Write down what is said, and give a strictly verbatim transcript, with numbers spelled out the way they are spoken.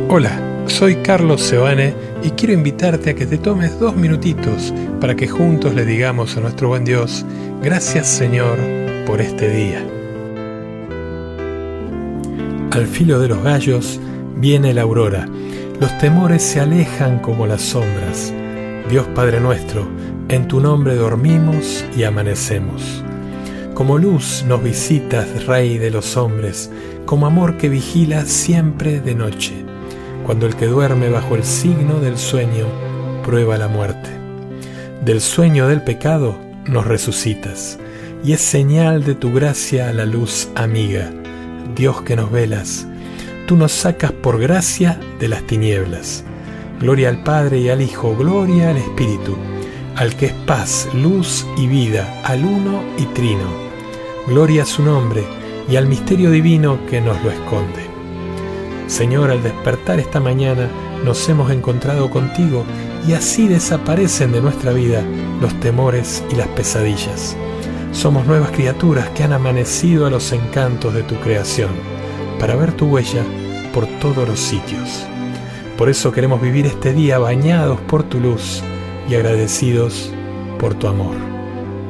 Hola, soy Carlos Seoane y quiero invitarte a que te tomes dos minutitos para que juntos le digamos a nuestro buen Dios: gracias, Señor, por este día. Al filo de los gallos viene la aurora, los temores se alejan como las sombras. Dios Padre nuestro, en tu nombre dormimos y amanecemos. Como luz nos visitas, Rey de los hombres, como amor que vigila siempre de noche, cuando el que duerme bajo el signo del sueño prueba la muerte. Del sueño del pecado nos resucitas, y es señal de tu gracia la luz amiga. Dios que nos velas, tú nos sacas por gracia de las tinieblas. Gloria al Padre y al Hijo, gloria al Espíritu, al que es paz, luz y vida, al uno y trino. Gloria a su nombre y al misterio divino que nos lo esconde. Señor, al despertar esta mañana nos hemos encontrado contigo y así desaparecen de nuestra vida los temores y las pesadillas. Somos nuevas criaturas que han amanecido a los encantos de tu creación para ver tu huella por todos los sitios. Por eso queremos vivir este día bañados por tu luz y agradecidos por tu amor.